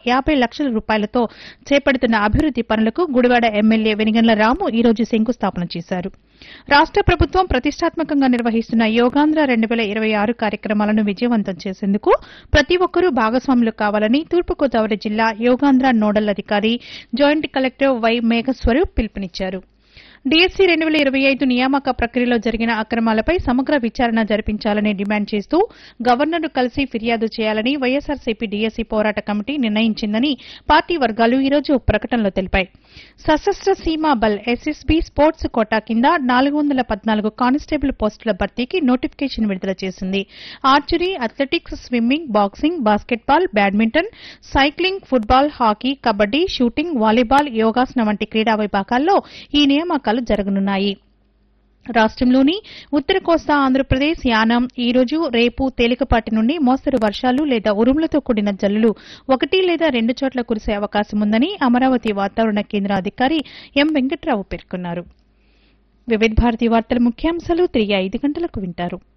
50 లక్షల రూపాయలతో చేపడుతున్న అభివృద్ది పనులకు గుడివాడ ఎమ్మెల్యే వెనిగండ్ల రాము ఈ రోజు శంకుస్థాపన చేశారు. రాష్ట ప్రభుత్వం ప్రతిష్టాత్మకంగా నిర్వహిస్తున్న యోగాంధ్ర 2026 కార్యక్రమాలను విజయవంతం చేసేందుకు ప్రతి ఒక్కరూ భాగస్వాములు కావాలని తూర్పుగోదావరి జిల్లా యోగాంధ్ర నోడల్ అధికారి జాయింట్ కలెక్టర్ వై మేఘస్వరూప్ పిలుపునిచ్చారు. డీఎస్సీ 2025 నియామక ప్రక్రియలో జరిగిన అక్రమాలపై సమగ్ర విచారణ జరిపించాలని డిమాండ్ చేస్తూ గవర్నర్ను కలిసి ఫిర్యాదు చేయాలని వైఎస్సార్సీపీ డీఎస్సీ పోరాట కమిటీ నిర్ణయించిందని పార్టీ వర్గాలు ఈ రోజు ప్రకటనలో తెలిపాయి. సశస్త్ర సీమా బల్ ఎస్ఎస్బీ స్పోర్ట్స్ కోటా కింద 414 కానిస్టేబుల్ పోస్టుల భర్తీకి నోటిఫికేషన్ విడుదల చేసింది. Archery, athletics, swimming, boxing, basketball, badminton, cycling, football, hockey, kabaddi, shooting, volleyball, యోగాసనం వంటి క్రీడా విభాగాల్లో ఈ నియామకాలు జరగనున్నాయి. రాష్టంలోని ఉత్తర కోస్తా ఆంధ్రప్రదేశ్, యానాం ఈ రోజు, రేపు తేలికపాటి నుండి మోస్తరు వర్షాలు లేదా ఉరుములతో కూడిన జల్లులు 1 లేదా 2 చోట్ల కురిసే అవకాశం ఉందని అమరావతి వాతావరణ కేంద్ర అధికారి ఎం వెంకట్రావు పేర్కొన్నారు. వివిధ భారతి వార్తల ముఖ్యాంశాలు తిరిగి 5 గంటలకు వింటారు.